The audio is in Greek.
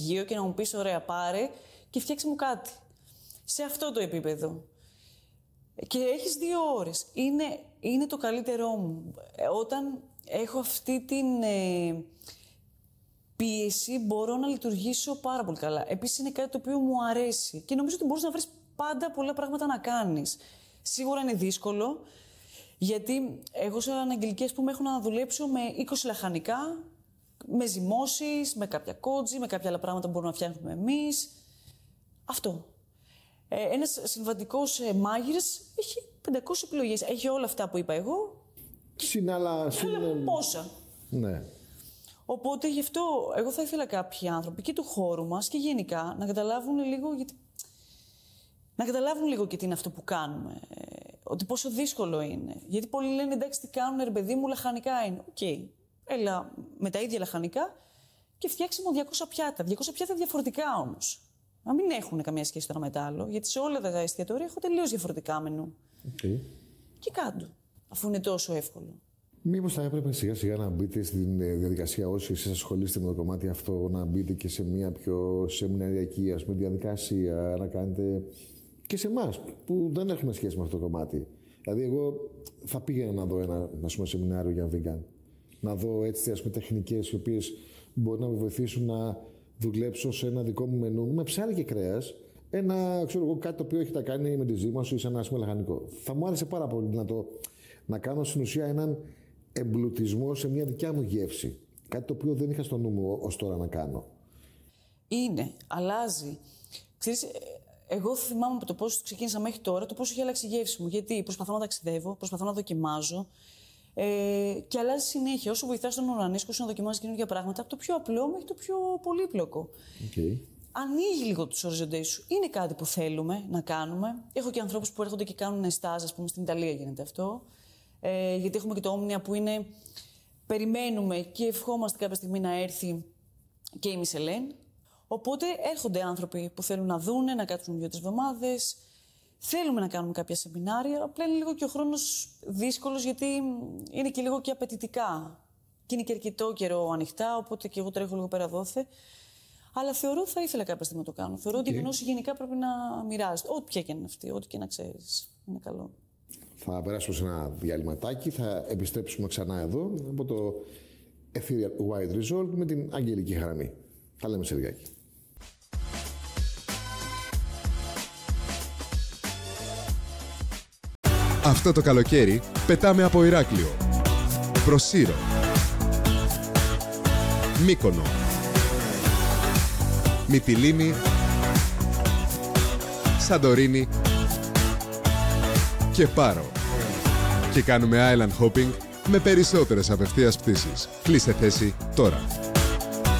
ψυγείο και να μου πεις: ωραία, πάρε και φτιάξε μου κάτι. Σε αυτό το επίπεδο. Και έχεις 2 ώρες. Είναι το καλύτερό μου. Όταν έχω αυτή την πίεση, μπορώ να λειτουργήσω πάρα πολύ καλά. Επίσης, είναι κάτι το οποίο μου αρέσει. Και νομίζω ότι μπορείς να βρεις πάντα πολλά πράγματα να κάνεις. Σίγουρα είναι δύσκολο, γιατί εγώ σαν αγγελικές που έχω να δουλέψω με 20 λαχανικά, με ζυμώσεις, με κάποια κότζι, με κάποια άλλα πράγματα που μπορούμε να φτιάχνουμε εμείς. Αυτό. Ένας συμβατικός μάγειρας έχει 500 επιλογές. Έχει όλα αυτά που είπα εγώ. Άλλα πόσα. Ναι. Οπότε γι' αυτό εγώ θα ήθελα κάποιοι άνθρωποι και του χώρου μας και γενικά να καταλάβουν λίγο, να καταλάβουν λίγο και τι είναι αυτό που κάνουμε. Ότι πόσο δύσκολο είναι. Γιατί πολλοί λένε: εντάξει, τι κάνουν, ρε παιδί μου, λαχανικά είναι. Οκ. Έλα με τα ίδια λαχανικά και φτιάξε μου 200 πιάτα. 200 πιάτα διαφορετικά όμως. Να μην έχουν καμία σχέση το ένα με το άλλο, γιατί σε όλα τα εστιατόρια έχω τελείως διαφορετικά μενού. Okay. Και κάτω, αφού είναι τόσο εύκολο. Μήπως θα έπρεπε σιγά σιγά να μπείτε στην διαδικασία, όσοι εσείς ασχολείστε με το κομμάτι αυτό, να μπείτε και σε μια πιο σεμιναριακή διαδικασία, να κάνετε και σε εμάς που δεν έχουμε σχέση με αυτό το κομμάτι. Δηλαδή, εγώ θα πήγαινα να δω ένα σεμινάριο για vegan. Να δω έτσι τεχνικές οι οποίες μπορεί να με βοηθήσουν να δουλέψω σε ένα δικό μου μενού με ψάρι και κρέας. Κάτι το οποίο έχει να κάνει με τη ζύμωση, σαν ένα λαχανικό. Θα μου άρεσε πάρα πολύ να κάνω στην ουσία έναν εμπλουτισμό σε μια δικιά μου γεύση. Κάτι το οποίο δεν είχα στο νου μου ως τώρα να κάνω. Αλλάζει. Ξέρεις, εγώ θυμάμαι από το πώς ξεκίνησα μέχρι τώρα, το πώς έχει αλλάξει η γεύση μου. Γιατί προσπαθώ να ταξιδεύω, προσπαθώ να δοκιμάζω. Και αλλάζει συνέχεια. Όσο βοηθάς τον ουρανίσκο σου να δοκιμάζει καινούργια πράγματα, από το πιο απλό μέχρι το πιο πολύπλοκο. Okay. Ανοίγει λίγο τους οριζοντές σου. Είναι κάτι που θέλουμε να κάνουμε. Έχω και ανθρώπους που έρχονται και κάνουν στάζ, ας πούμε, στην Ιταλία γίνεται αυτό. Γιατί έχουμε και το Omnia που είναι. Περιμένουμε και ευχόμαστε κάποια στιγμή να έρθει και η Μισελέν. Οπότε έρχονται άνθρωποι που θέλουν να δούνε, να κάτσουν 2-3 εβδομάδες. Θέλουμε να κάνουμε κάποια σεμινάρια, απλά είναι λίγο και ο χρόνος δύσκολος, γιατί είναι και λίγο και απαιτητικά. Και είναι και αρκετό καιρό ανοιχτά, οπότε και εγώ τρέχω λίγο πέρα δόθε. Αλλά θεωρώ θα ήθελα κάποια στιγμή να το κάνω. Θεωρώ ότι η γνώση γενικά πρέπει να μοιράζεται. Ό,τι πια και είναι αυτή, ό,τι και να ξέρεις. Είναι καλό. Θα περάσουμε σε ένα διαλυματάκι, θα επιστρέψουμε ξανά εδώ από το Ethereal Wide Resort με την Αγγελική Χαραμή. Τα λέμε σε λιγάκι. Αυτό το καλοκαίρι πετάμε από Ηράκλειο, προς Σύρο, Μύκονο, Μυτιλήνη, Σαντορίνη και Πάρο. Και κάνουμε island hopping με περισσότερες απευθείας πτήσεις. Κλείστε θέση τώρα.